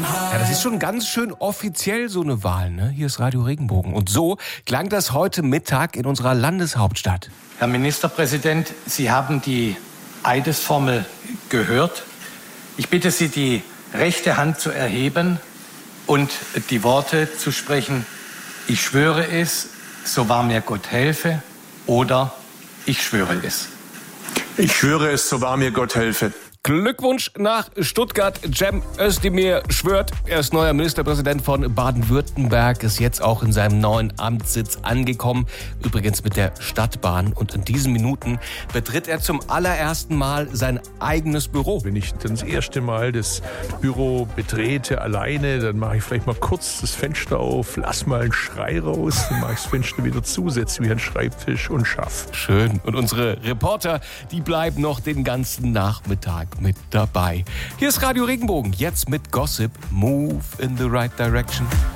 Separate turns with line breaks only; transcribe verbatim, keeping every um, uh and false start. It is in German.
Ja, das ist schon ganz schön offiziell, so eine Wahl, ne? Hier ist Radio Regenbogen. Und so klang das heute Mittag in unserer Landeshauptstadt.
Herr Ministerpräsident, Sie haben die Eidesformel gehört. Ich bitte Sie, die rechte Hand zu erheben und die Worte zu sprechen: Ich schwöre es, so wahr mir Gott helfe, oder ich schwöre es.
Ich schwöre es, so wahr mir Gott helfe.
Glückwunsch nach Stuttgart. Cem Özdemir schwört, er ist neuer Ministerpräsident von Baden-Württemberg, ist jetzt auch in seinem neuen Amtssitz angekommen, übrigens mit der Stadtbahn. Und in diesen Minuten betritt er zum allerersten Mal sein eigenes Büro.
Wenn ich dann das erste Mal das Büro betrete alleine, dann mache ich vielleicht mal kurz das Fenster auf, lass mal einen Schrei raus, dann mache ich das Fenster wieder zu, setze mich an den Schreibtisch und schaff.
Schön. Und unsere Reporter, die bleiben noch den ganzen Nachmittag mit dabei. Hier ist Radio Regenbogen, jetzt mit Gossip. Move in the right direction.